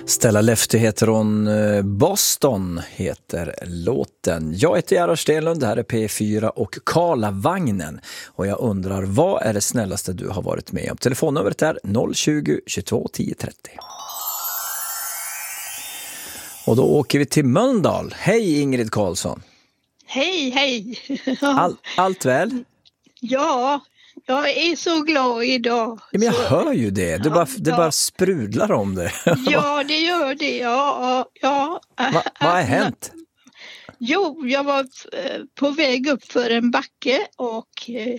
Stella Lefty heter hon, Boston heter låten. Jag heter Gerhard Stenlund, det här är P4 och Karlavagnen. Och jag undrar, vad är det snällaste du har varit med om? Telefonnumret är 020 22 10 30. Och då åker vi till Mölndal. Hej Ingrid Karlsson. Hej, hej. Allt väl? Ja, jag är så glad idag. Ja, men jag hör ju det. Det bara sprudlar om det. Ja, det gör det. Ja. Vad har hänt? Jo, jag var på väg upp för en backe och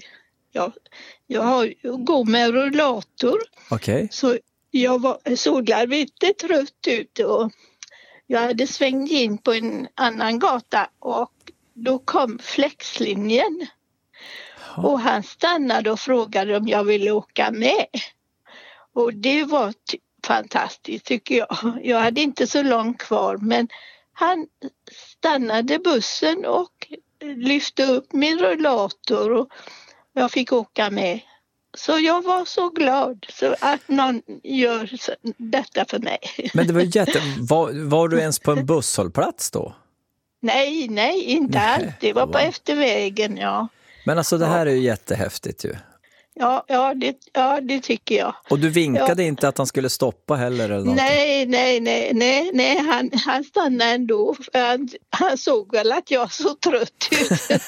jag går med rullator. Okej. Så jag såg lite trött ut och jag hade svängt in på en annan gata och då kom flexlinjen. Och han stannade och frågade om jag ville åka med. Och det var fantastiskt tycker jag. Jag hade inte så långt kvar men han stannade bussen och lyfte upp min rullator och jag fick åka med. Så jag var så glad så att någon gör detta för mig. Men det var var du ens på en busshållplats då? Nej, inte alls. Det var på eftervägen, ja. Men alltså det här är ju jättehäftigt ju. Ja, det tycker jag. Och du vinkade inte att han skulle stoppa heller eller någonting? Nej, han stannade ändå. Han såg väl att jag så trött ut.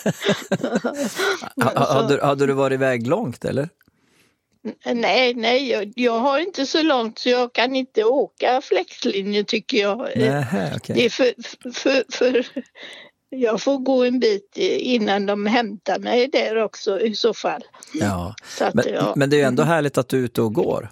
Hade du varit iväg långt eller? Nej, jag har inte så långt så jag kan inte åka flexlinje tycker jag. Nähä, okay. Det är för jag får gå en bit innan de hämtar mig där också i så fall. Ja, så att, men det är ju ändå härligt att du är ute och går.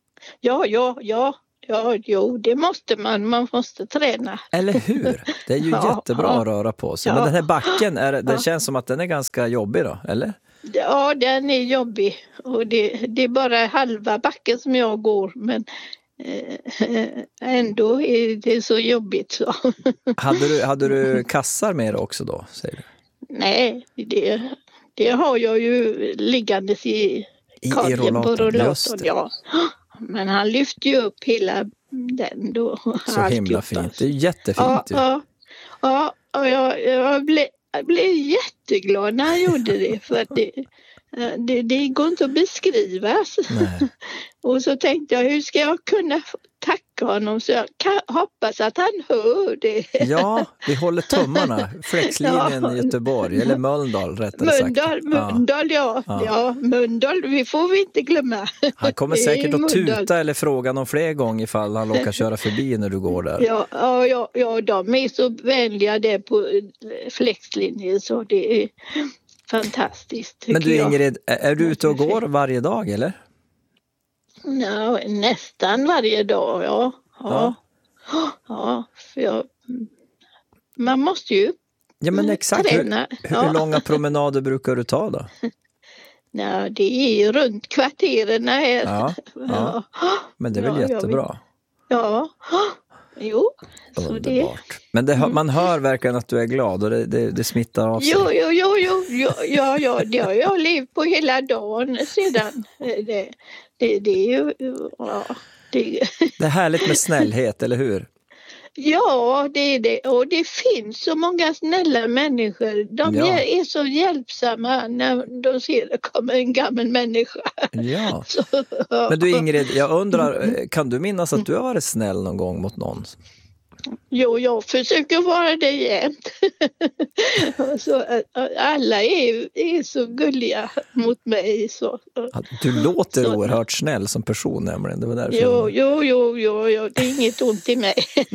Ja, det måste man måste träna. Eller hur? Det är ju jättebra att röra på sig. Men den här backen, det känns som att den är ganska jobbig då, eller? Ja, den är jobbig och det är bara halva backen som jag går men ändå är det så jobbigt så. Hade du kassar med dig också då, säger du? Nej, det har jag ju liggandes i korgen på rullatorn. Ja. Men han lyfte ju upp hela den då. Så himla fint, det är jättefint ju. Ja, jag blev jätteglad när han gjorde det för att det går inte att beskrivas. Nej. Och så tänkte jag, hur ska jag kunna tacka honom så jag hoppas att han hör det. Ja, vi håller tummarna. Flexlinjen i Göteborg, eller Mölndal rättare sagt. Mölndal, ja. Mölndal, vi får vi inte glömma. Han kommer säkert att tuta eller fråga någon fler gånger ifall han råkar köra förbi när du går där. Ja, de är så vänliga där på flexlinjen så det är fantastiskt. Men du Ingrid, är du ute och går varje dag eller? Ja, nästan varje dag, ja. För man måste ju exakt. träna. Hur långa promenader brukar du ta då? Ja, det är runt kvartererna här. Ja. Men det är väl jättebra? Ja. Jo. Underbart. Men man hör verkligen att du är glad och det smittar av sig. Jo. Ja, det har jag levt på hela dagen sedan. Det är ju... Ja, det är härligt med snällhet, eller hur? Ja, det är det. Och det finns så många snälla människor. De är så hjälpsamma när de ser det kommer en gammal människa. Ja. Men du Ingrid, jag undrar, kan du minnas att du har varit snäll någon gång mot någon? Jo, jag försöker vara det jämt. Så, alla är så gulliga mot mig. Så. Du låter oerhört snäll som person nämligen. Det var därför. Jo, det är inget ont i mig.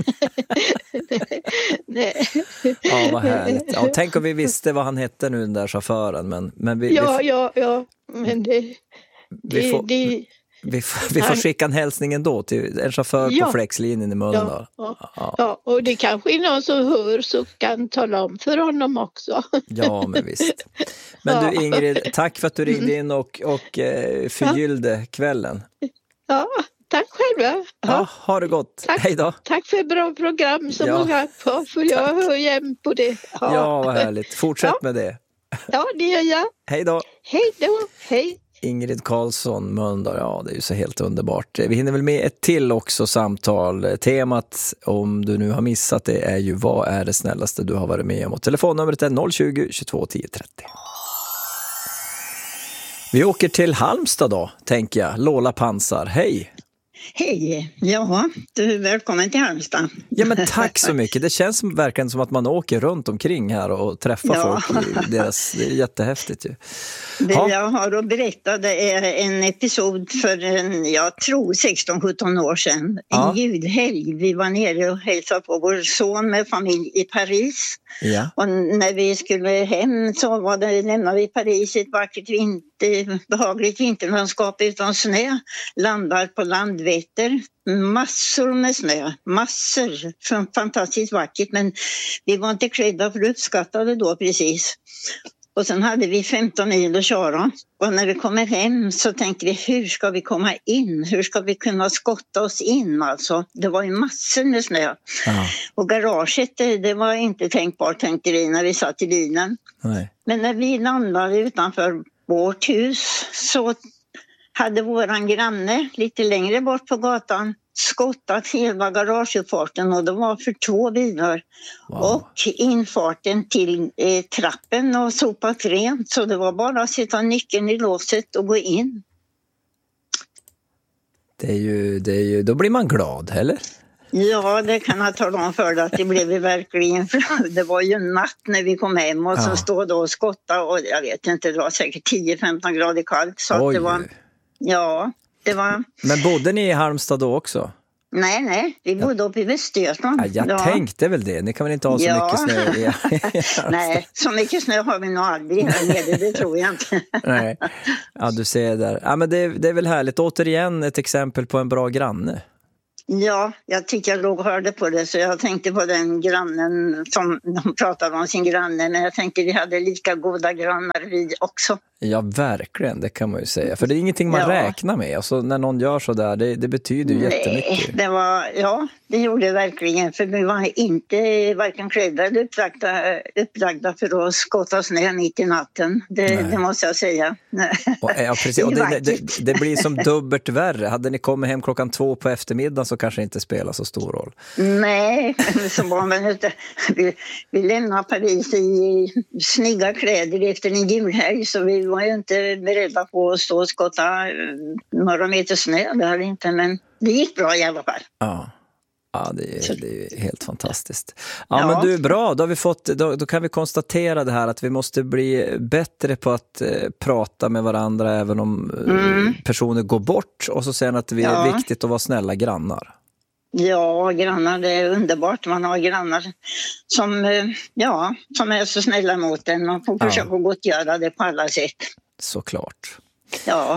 Nej. Ja, vad härligt. Ja, tänk om vi visste vad han hette nu, den där chauffören. Men vi men vi får skicka en hälsning ändå till en chaufför på flexlinjen i Mölndal. Ja, och det kanske är någon som hör så kan tala om för honom också. Ja, men visst. Men du Ingrid, tack för att du ringde in och förgyllde kvällen. Ja, tack själva. Ja, ha det gott. Hej då. Tack för ett bra program som många på, för jag hör jämt på det. Ja, vad härligt. Fortsätt med det. Ja, det gör jag. Hej då. Hej då. Hej. Ingrid Karlsson, Mölndal, ja det är ju så helt underbart. Vi hinner väl med ett till också samtal. Temat, om du nu har missat det, är ju vad är det snällaste du har varit med om? Och telefonnumret är 020-22 10 30. Vi åker till Halmstad då, tänker jag. Lola Pansar, hej! Hej, ja, du är välkommen till Halmstad. Ja men tack så mycket, det känns verkligen som att man åker runt omkring här och träffar folk i deras, det är jättehäftigt ju. Det jag har att berätta, det är en episod för jag tror 16-17 år sedan. En julhelg, vi var nere och hälsade på vår son med familj i Paris. Ja. Och när vi skulle hem så lämnade vi Paris i ett vackert behagligt vinterlandskap utan snö. Landar på Landvetter, massor med snö, massor, fantastiskt vackert, men vi var inte klädda för det uppskattade då precis. Och sen hade vi 15 mil att köra. Och när vi kommer hem så tänkte vi, hur ska vi komma in? Hur ska vi kunna skotta oss in? Alltså, det var ju massor med snö. Och garaget, det var inte tänkbart, tänkte vi när vi satt i bilen. Nej. Men när vi landade utanför vårt hus så hade våran granne lite längre bort på gatan skottat hela garageuppfarten, och det var för 2 bilar. Wow. Och infarten till trappen och sopat rent, så det var bara att sätta nyckeln i låset och gå in. Det är ju, då blir man glad, eller? Ja, det kan jag tala om för dig att det blev vi verkligen. Det var ju natt när vi kom hem och så stod då och skotta, och jag vet inte, det var säkert 10-15 grader kallt. Så att det var, det var... Men bodde ni i Halmstad då också? Nej, vi bodde uppe i Västergötland. Ja, jag tänkte väl det. Ni kan väl inte ha så mycket snö? Nej, så mycket snö har vi nog aldrig här nere, det tror jag inte. Nej, ja du ser där. Ja, men det är väl härligt. Återigen ett exempel på en bra granne. Ja, jag tycker jag låg och hörde på det, så jag tänkte på den grannen som de pratade om sin granne, men jag tänkte vi hade lika goda grannar vi också. Ja, verkligen, det kan man ju säga. För det är ingenting man räknar med. Alltså, när någon gör så där, det betyder ju jättemycket. Det gjorde det verkligen. För vi var inte varken klädda eller upplagda för att skotta snö mitt i natten. Det måste jag säga. Och, precis. Och det blir som dubbelt värre. Hade ni kommit hem 2:00 på eftermiddagen så kanske det inte spelar så stor roll. Nej, så var man inte. Vi lämnade Paris i snygga kläder efter en julhelg, så vi var ju inte beredda på att stå och skotta några meter snö. Det hade inte, men det gick bra i alla fall. Ja, det är helt fantastiskt. Ja, men du är bra. Då har vi då kan vi konstatera det här att vi måste bli bättre på att prata med varandra även om personer går bort. Och så säger att det är viktigt att vara snälla grannar. Ja, grannar, det är underbart. Man har grannar som är så snälla mot en. Man får försöka gottgöra det på alla sätt. Såklart. Ja.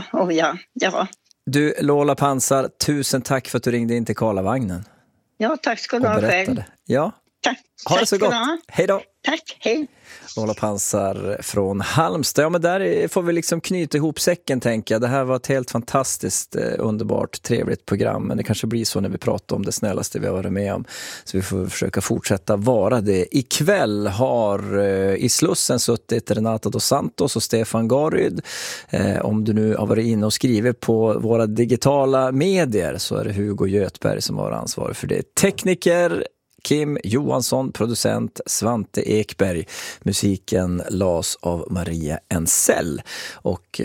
Du, Lola Pansar, tusen tack för att du ringde in till Karlavagnen. Ja, tack ska du ha själv. Ja. Tack. Ha det så gott. Hej då. Tack, hej. Lola Pansar från Halmstad. Ja, men där får vi liksom knyta ihop säcken, tänker jag. Det här var ett helt fantastiskt, underbart, trevligt program. Men det kanske blir så när vi pratar om det snällaste vi har varit med om. Så vi får försöka fortsätta vara det. Ikväll har i Slussen suttit Renata dos Santos och Stefan Garyd. Om du nu har varit inne och skrivit på våra digitala medier så är det Hugo Götberg som har ansvarig för det. Tekniker Kim Johansson, producent Svante Ekberg. Musiken las av Maria Ensell. Och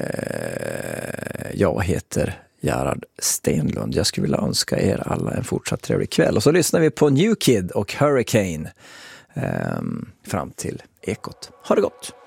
jag heter Gerard Stenlund. Jag skulle vilja önska er alla en fortsatt trevlig kväll. Och så lyssnar vi på New Kid och Hurricane fram till Ekot. Ha det gott!